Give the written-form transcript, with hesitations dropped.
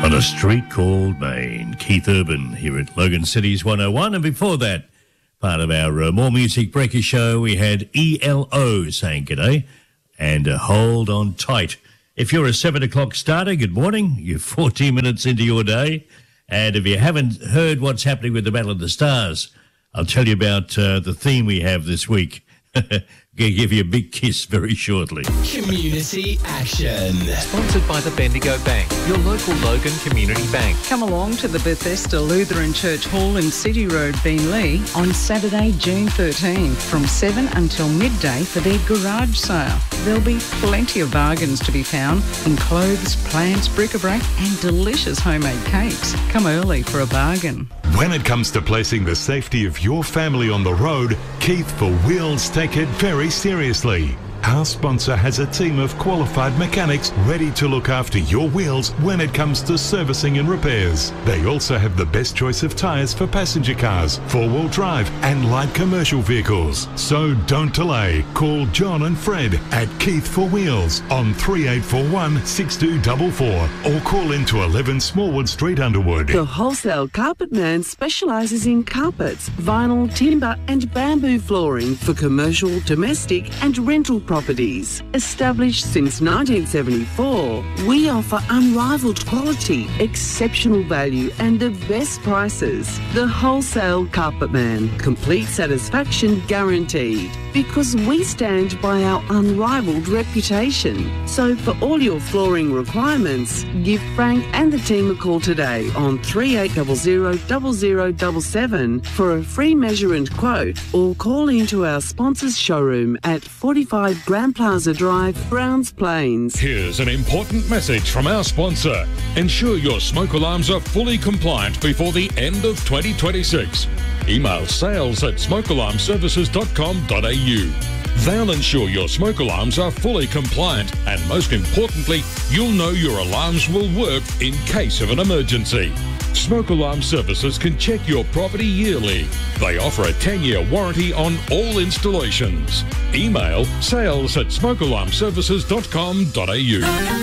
On a street called Maine. Keith Urban here at Logan Cities 101. And before that, part of our More Music Breaker show, we had ELO saying g'day and hold on tight. If you're a 7 o'clock starter, good morning. You're 14 minutes into your day. And if you haven't heard what's happening with the Battle of the Stars, I'll tell you about the theme we have this week. Going to give you a big kiss very shortly. Community Action. Sponsored by the Bendigo Bank, your local Logan Community Bank. Come along to the Bethesda Lutheran Church Hall in City Road, Beenleigh on Saturday, June 13 from 7 until midday for their garage sale. There'll be plenty of bargains to be found in clothes, plants, bric-a-brac and delicious homemade cakes. Come early for a bargain. When it comes to placing the safety of your family on the road, Keith for Wheels take it very seriously. Our sponsor has a team of qualified mechanics ready to look after your wheels when it comes to servicing and repairs. They also have the best choice of tyres for passenger cars, four-wheel drive and light commercial vehicles. So don't delay. Call John and Fred at Keith for Wheels on 3841 6244 or call into 11 Smallwood Street, Underwood. The Wholesale Carpet Man specialises in carpets, vinyl, timber and bamboo flooring for commercial, domestic and rental properties. Established since 1974, we offer unrivalled quality, exceptional value and the best prices. The Wholesale Carpet Man. Complete satisfaction guaranteed. Because we stand by our unrivalled reputation. So for all your flooring requirements, give Frank and the team a call today on 3800 0077 for a free measure and quote, or call into our sponsors showroom at 45 Grand Plaza Drive, Browns Plains. Here's an important message from our sponsor. Ensure your smoke alarms are fully compliant before the end of 2026. Email sales@smokealarmservices.com.au. They'll ensure your smoke alarms are fully compliant and most importantly, you'll know your alarms will work in case of an emergency. Smoke Alarm Services can check your property yearly. They offer a 10-year warranty on all installations. Email sales@smokealarmservices.com.au.